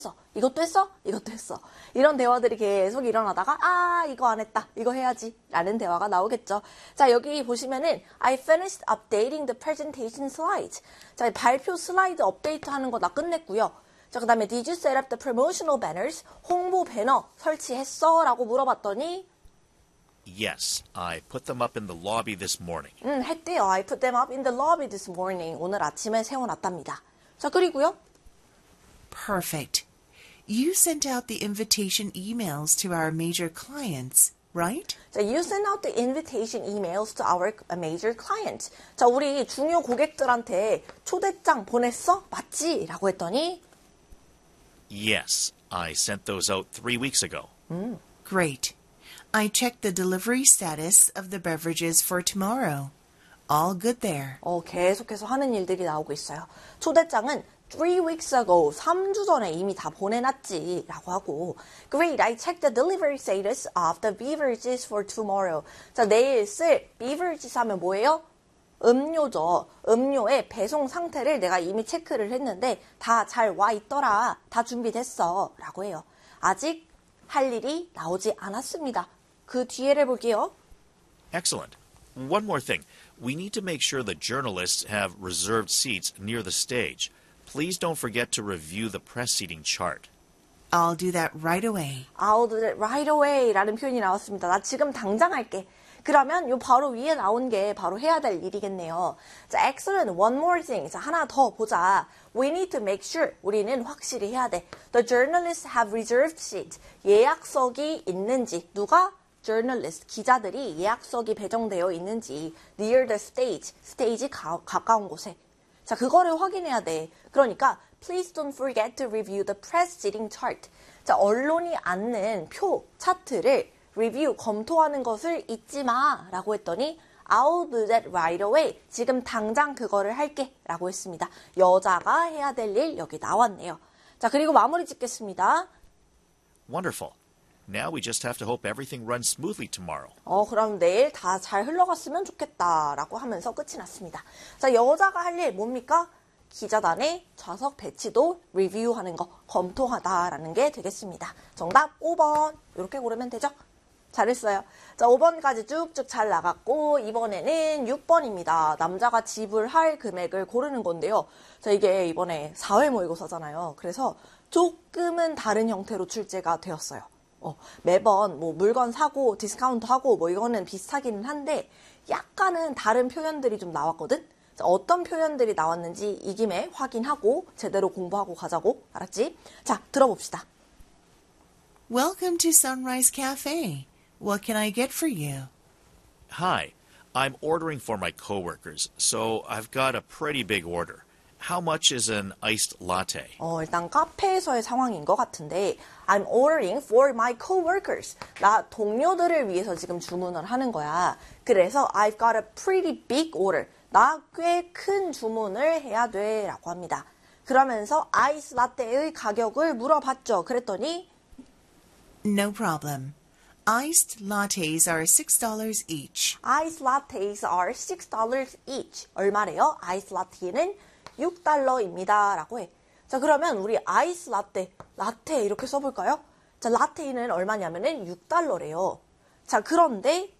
이것도 했어? 이것도 했어. 이런 대화들이 계속 일어나다가 이거 안 했다. 이거 해야지. 라는 대화가 나오겠죠. 자, 여기 보시면은 I finished updating the presentation slides. 자, 발표 슬라이드 업데이트 하는 거 나 끝냈고요. 자, 그 다음에 Did you set up the promotional banners? 홍보 배너 설치했어? 라고 물어봤더니 Yes, I put them up in the lobby this morning. 했대요. I put them up in the lobby this morning. 오늘 아침에 세워놨답니다. 자, 그리고요. Perfect. You sent out the invitation emails to our major clients, right? 자, you sent out the invitation emails to our major clients. 자, 우리 중요 고객들한테 초대장 보냈어? 맞지? 라고 했더니 Yes, I sent those out 3 weeks ago. Great. I checked the delivery status of the beverages for tomorrow. All good there. 계속해서 하는 일들이 나오고 있어요. 초대장은 3 weeks ago, 3주 전에 이미 다 보내놨지 라고 하고 Great, I checked the delivery status of the beverages for tomorrow. 자, 내일 쓸 beverages 하면 뭐예요? 음료죠. 음료의 배송 상태를 내가 이미 체크를 했는데 다 잘 와 있더라. 다 준비됐어. 라고 해요. 아직 할 일이 나오지 않았습니다. 그 뒤에를 볼게요. Excellent. One more thing. We need to make sure the journalists have reserved seats near the stage. Please don't forget to review the press seating chart. I'll do that right away. I'll do that right away 라는 표현이 나왔습니다. 나 지금 당장 할게. 그러면 요 바로 위에 나온 게 바로 해야 될 일이겠네요. 자, excellent. One more thing. 자, 하나 더 보자. We need to make sure. 우리는 확실히 해야 돼. The journalists have reserved seats. 예약석이 있는지. 누가? journalist. 기자들이 예약석이 배정되어 있는지. near the stage. 스테이지 가까운 곳에. 자, 그거를 확인해야 돼. 그러니까 please don't forget to review the press seating chart. 자, 언론이 앉는 표 차트를 리뷰 검토하는 것을 잊지 마 라고 했더니 I'll do that right away. 지금 당장 그거를 할게 라고 했습니다. 여자가 해야 될 일 여기 나왔네요. 자, 그리고 마무리 짓겠습니다. Wonderful. Now we just have to hope everything runs smoothly tomorrow. 그럼 내일 다 잘 흘러갔으면 좋겠다 라고 하면서 끝이 났습니다. 자, 여자가 할 일 뭡니까? 기자단의 좌석 배치도 리뷰하는 거, 검토하다라는 게 되겠습니다. 정답 5번. 이렇게 고르면 되죠? 잘했어요. 자, 5번까지 쭉쭉 잘 나갔고 이번에는 6번입니다. 남자가 지불할 금액을 고르는 건데요. 자, 이게 이번에 사회 모의고사잖아요. 그래서 조금은 다른 형태로 출제가 되었어요. 매번 뭐 물건 사고 디스카운트 하고 뭐 이거는 비슷하기는 한데 약간은 다른 표현들이 좀 나왔거든? 자, 어떤 표현들이 나왔는지 이 김에 확인하고 제대로 공부하고 가자고. 알았지? 자, 들어봅시다. Welcome to Sunrise Cafe. What can I get for you? Hi, I'm ordering for my coworkers, so I've got a pretty big order. How much is an iced latte? 일단 카페에서의 상황인 것 같은데 I'm ordering for my coworkers. 나 동료들을 위해서 지금 주문을 하는 거야. 그래서 I've got a pretty big order. 나 꽤 큰 주문을 해야 돼 라고 합니다. 그러면서 아이스 라떼의 가격을 물어봤죠. 그랬더니 No problem. Iced lattes are $6 each. Ice lattes are $6 each. 얼마래요? 아이스 라떼는 $6입니다. 라고 해. 자, 그러면 우리 아이스 라떼 이렇게 써볼까요? 자, 라떼는 얼마냐면은 $6래요. 자, 그런데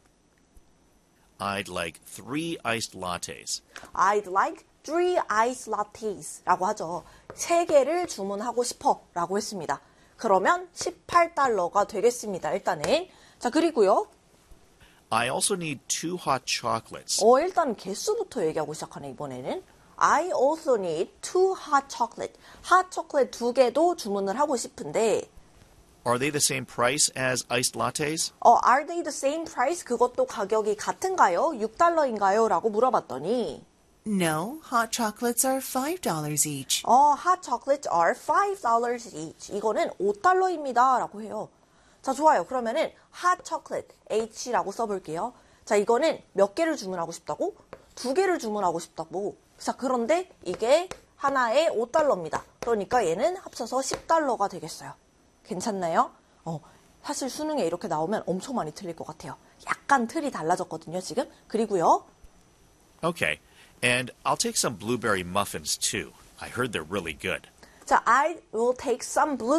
I'd like 3 iced lattes. I'd like 3 ice lattes 라고 하죠. 3개를 주문하고 싶어 라고 했습니다. 그러면 $18가 되겠습니다. 일단은. 자, 그리고요. I also need 2 hot chocolates. 일단 개수부터 얘기하고 시작하네, 이번에는. I also need 2 hot chocolate. 핫 초콜릿 2개도 주문을 하고 싶은데 Are they the same price as iced lattes? Are they the same price? 그것도 가격이 같은가요? $6인가요? 라고 물어봤더니 No, hot chocolates are $5 each. hot chocolates are $5 each. 이거는 $5입니다. 라고 해요. 자, 좋아요. 그러면은 hot chocolate, H라고 써볼게요. 자, 이거는 몇 개를 주문하고 싶다고? 2개를 주문하고 싶다고. 자, 그런데 이게 하나에 $5입니다. 그러니까 얘는 합쳐서 $10가 되겠어요. 괜찮나요? 사실 수능에 이렇게 나오면 엄청 많이 틀릴 것 같아요. 약간 틀이 달라졌거든요, 지금. 그리고요. Okay. And I'll take some blueberry muffins too. I heard they're really good. 자, I will take some blue